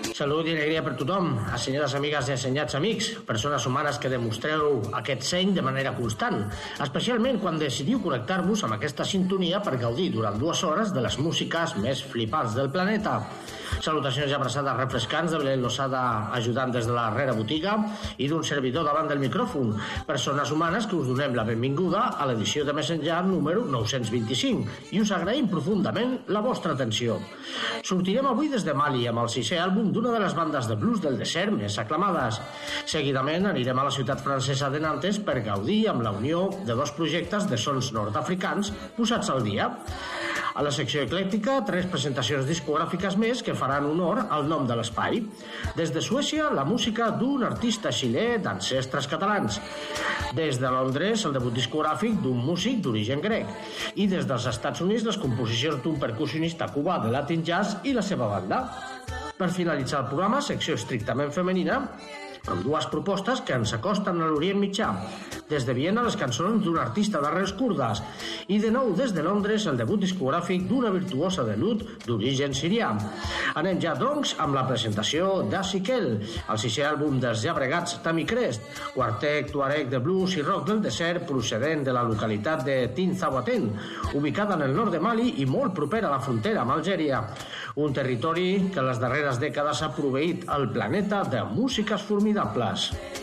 Salut i alegria per tothom, assenyades amigues i assenyats amics, persones humanes que demostreu aquest seny de manera constant, especialment quan decidiu connectar-vos amb aquesta sintonia per gaudir durant 2 hores de les músiques més flipants del planeta. Salutacions i abraçades refrescants de Belén Losada, ajudant des de la darrera botiga, i d'un servidor davant del micròfon, persones humanes que us donem la benvinguda a l'edició de Messenger número 925 i us agraïm profundament la vostra atenció. Sortirem avui des de Mali amb el 6è àlbum d'una de les bandes de blues del desert més aclamades. Seguidament anirem a la ciutat francesa de Nantes per gaudir amb la unió de 2 projectes de sons nord-africans posats al dia. A la secció eclèctica, 3 presentacions discogràfiques més que faran honor al nom de l'espai. Des de Suècia, la música d'un artista xilè d'ancestres catalans. Des de Londres, el debut discogràfic d'un músic d'origen grec. I des dels Estats Units, les composicions d'un percussionista cubà de Latin Jazz i la seva banda. Per finalitzar el programa, secció estrictament femenina, amb 2 propostes que ens acosten a l'Orient Mitjà. Des de Viena, les cançons d'un artista d'arrels kurdes. I de nou, des de Londres, el debut discogràfic d'una virtuosa de l'ud d'origen sirià. Anem ja, doncs, amb la presentació d'Asikel, el 6è àlbum dels llabregats Tamicrest, quartet tuareg de blues i rock del desert procedent de la localitat de Tinzaouaten, ubicada en el nord de Mali i molt propera a la frontera amb Algèria. Un territori que en les darreres dècades ha proveït al planeta de músiques formidables.